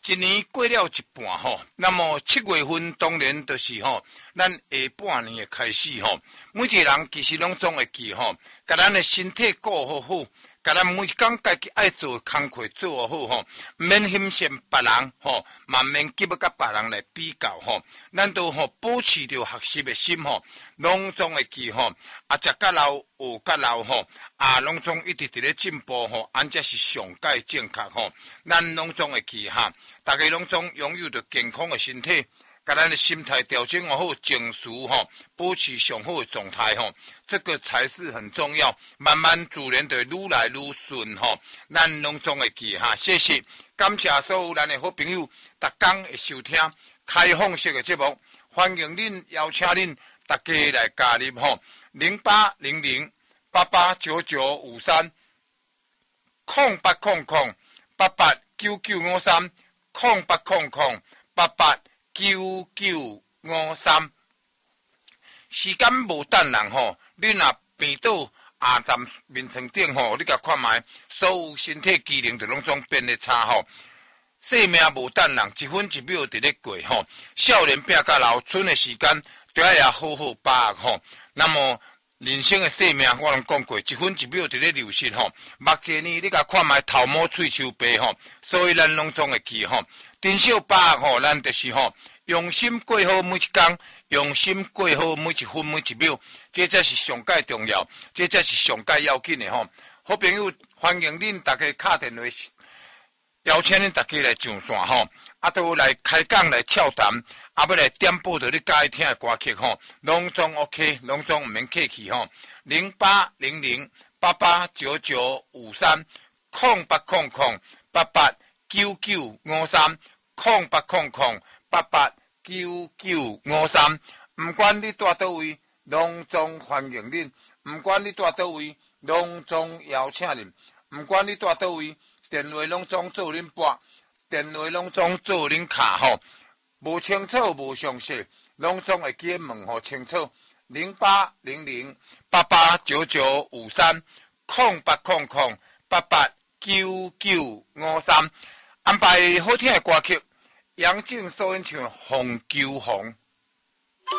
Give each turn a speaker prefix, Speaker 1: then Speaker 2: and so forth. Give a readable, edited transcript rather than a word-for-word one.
Speaker 1: 一年过了一半吼，那么7月份当然就是吼，咱下半年的开始吼。每一个人其实拢总会记吼，甲咱的身体顾好好，甲咱每一工家己爱做的工课做好吼，免欣赏别人吼，嘛免急要甲别人来比较吼。咱都吼保持着学习的心吼，拢总会记吼，食甲老学甲老吼，拢总一直伫咧进步吼，安才是上界正确吼。咱拢总会记哈，大家拢总拥有着健康的身体，甲咱的心态调整好，情绪吼保持上好的状态吼，这个才是很重要。慢慢自然就愈来愈顺吼，咱拢总会记哈。谢谢，感谢所有咱的好朋友，逐工会收听开放式的节目，欢迎恁邀请恁大家来加入吼，0800889953。0800889953，时间无等人吼，你若病倒站面床顶吼，你甲看卖，所有身体机能就拢总变得差吼。生命无等人，1分1秒伫咧过吼。少年拼甲老，剩的时间就要好好把握吼。那么人生的生命，我拢讲过，1分1秒伫咧流逝吼。目前呢，你甲看卖头毛喙鬚白吼，所以咱拢总会记吼。珍惜把握吼，咱就是吼，用心过好每一工，用心过好每一分每一秒，这才是上界重要，这才是上界要紧的吼。好朋友，欢迎恁大家打电话，邀请恁大家来上线吼，都来开讲来俏谈，要来点播着你喜欢听的歌曲吼，拢总 OK， 拢总唔免客气吼。0800889953，0800889953，唔管你住倒位，拢总欢迎恁；唔管你住倒位，拢总邀请恁；唔管你住倒位。电话拢总做恁拨，电话拢总做恁卡吼，无清楚无详细，拢总会记问候清楚。0800889953，安排好听的歌曲，杨静所演唱《红球红》。